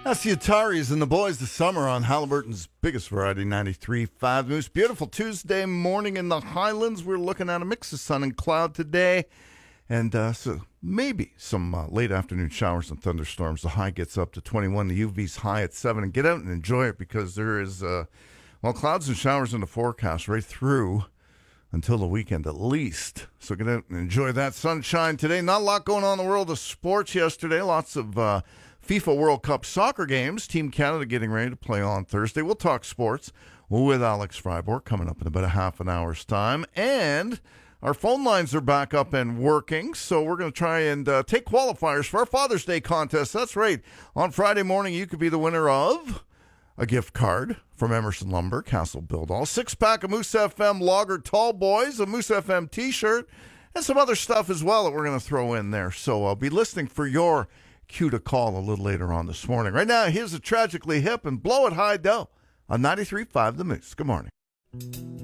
That's the Ataris and the Boys this summer on Halliburton's biggest variety, 93.5 Moose. Beautiful Tuesday morning in the Highlands. We're looking at a mix of sun and cloud today. And so maybe some late afternoon showers and thunderstorms. The high gets up to 21. The UV's high at 7. And get out and enjoy it because there is, clouds and showers in the forecast right through until the weekend at least. So get out and enjoy that sunshine today. Not a lot going on in the world of sports yesterday. Lots of FIFA World Cup soccer games. Team Canada getting ready to play on Thursday. We'll talk sports with Alex Freiborg coming up in about a half an hour's time. And our phone lines are back up and working, so we're going to try and take qualifiers for our Father's Day contest. That's right. On Friday morning, you could be the winner of a gift card from Emerson Lumber, Castle Build All, 6-pack of Moose FM Lager Tall Boys, a Moose FM t-shirt, and some other stuff as well that we're going to throw in there. So I'll be listening for your cue to call a little later on this morning. Right now, here's a Tragically Hip and Blow It High Dough on 93.5 The Moose. Good morning.